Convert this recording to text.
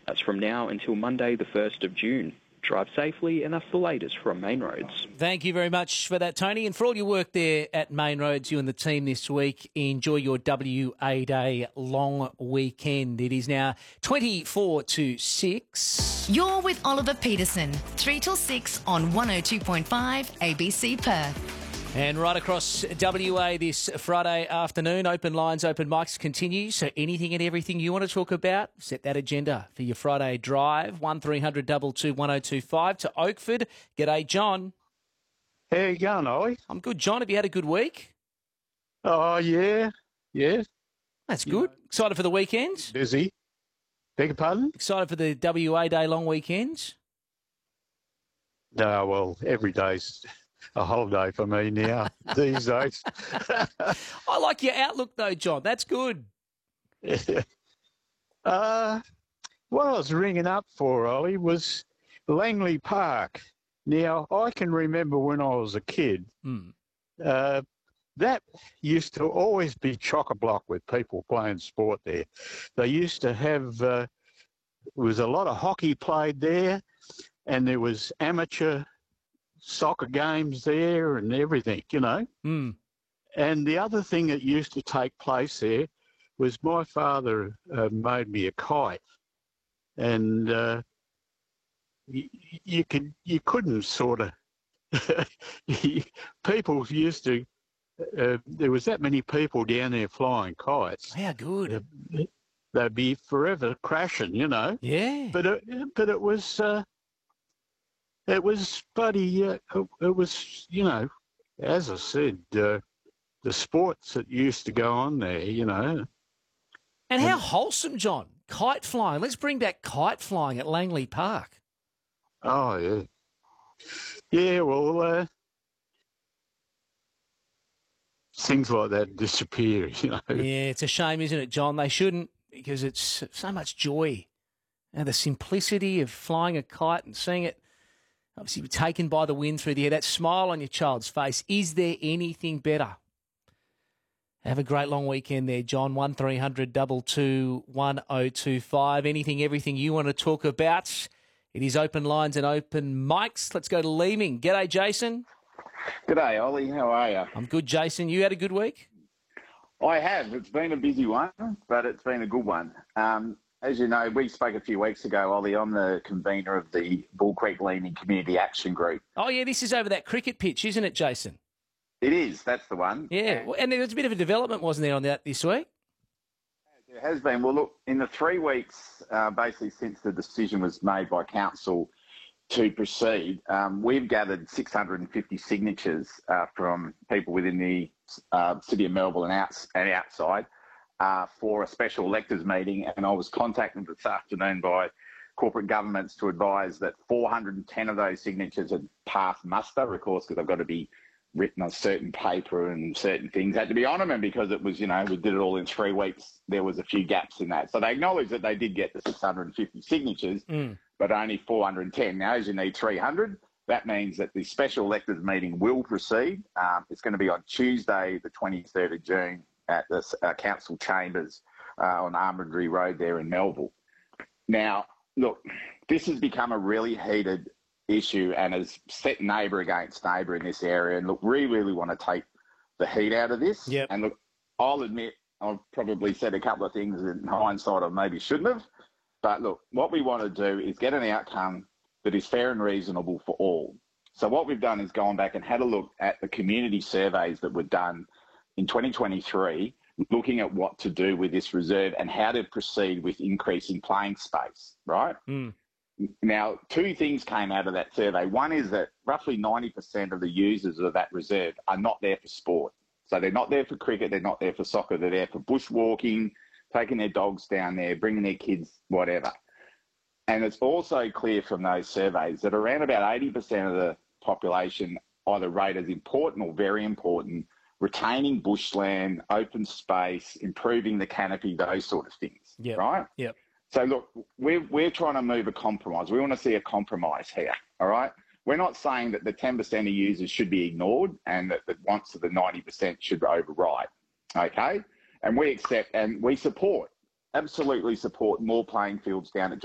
That's from now until Monday, the 1st of June. Drive safely, and that's the latest from Main Roads. Thank you very much for that, Tony. And for all your work there at Main Roads, you and the team this week, enjoy your WA Day long weekend. It is now 24 to 6. You're with Oliver Peterson, 3 till 6 on 102.5 ABC Perth. And right across WA this Friday afternoon, open lines, open mics continue. So anything and everything you want to talk about, set that agenda for your Friday drive. 1300 22 1025 to Oakford. G'day, John. How you going, Ollie? I'm good, John. Have you had a good week? Oh, yeah. That's good. Excited for the weekend? Busy. Beg your pardon? Excited for the WA Day long weekend? No, well, every day's a holiday for me now these days. I like your outlook, though, John. That's good. What I was ringing up for, Ollie, was Langley Park. Now, I can remember when I was a kid, that used to always be chock-a-block with people playing sport there. They used to have, there was a lot of hockey played there, and there was amateur soccer games there and everything, you know. And the other thing that used to take place there was my father made me a kite, and you couldn't sort of people used to there was that many people down there flying kites. How good. They'd be forever crashing, you know. Yeah. But it was bloody, it was, you know, as I said, the sports that used to go on there, you know. And how wholesome, John. Kite flying. Let's bring back kite flying at Langley Park. Oh, yeah. Yeah, well, things like that disappear, you know. Yeah, it's a shame, isn't it, John? They shouldn't, because it's so much joy. And the simplicity of flying a kite and seeing it obviously taken by the wind through the air, that smile on your child's face. Is there anything better? Have a great long weekend there, John. 1300 22 1025. Anything, everything you want to talk about. It is open lines and open mics. Let's go to Leeming. G'day, Jason. G'day, Ollie. How are you? I'm good, Jason. You had a good week? I have. It's been a busy one, but it's been a good one. As you know, we spoke a few weeks ago, Ollie. I'm the convener of the Bull Creek Leeming Community Action Group. Oh, yeah, this is over that cricket pitch, isn't it, Jason? It is. That's the one. Yeah, and there was a bit of a development, wasn't there, on that this week? There has been. Well, look, in the 3 weeks, basically since the decision was made by council to proceed, we've gathered 650 signatures from people within the city of Melbourne and outside for a special electors meeting. And I was contacted this afternoon by corporate governments to advise that 410 of those signatures had passed muster, of course, because they've got to be written on certain paper and certain things had to be on them. And because it was, you know, we did it all in 3 weeks, there was a few gaps in that. So they acknowledged that they did get the 650 signatures, but only 410. Now, as you need 300, that means that the special electors meeting will proceed. It's going to be on Tuesday, the 23rd of June at the council chambers on Armandry Road there in Melville. Now, look, this has become a really heated issue and has set neighbour against neighbour in this area. And look, we really want to take the heat out of this. Yep. And look, I'll admit I've probably said a couple of things in hindsight I maybe shouldn't have. But look, what we want to do is get an outcome that is fair and reasonable for all. So what we've done is gone back and had a look at the community surveys that were done in 2023, looking at what to do with this reserve and how to proceed with increasing playing space, right? Now, 2 things came out of that survey. One is that roughly 90% of the users of that reserve are not there for sport. So they're not there for cricket, they're not there for soccer, they're there for bushwalking, taking their dogs down there, bringing their kids, whatever. And it's also clear from those surveys that around about 80% of the population either rate as important or very important retaining bushland, open space, improving the canopy, those sort of things, right? Yep. So, look, we're trying to move a compromise. We want to see a compromise here, all right? We're not saying that the 10% of users should be ignored and that the wants of the 90% should override, okay? And we accept and we support, absolutely support more playing fields down at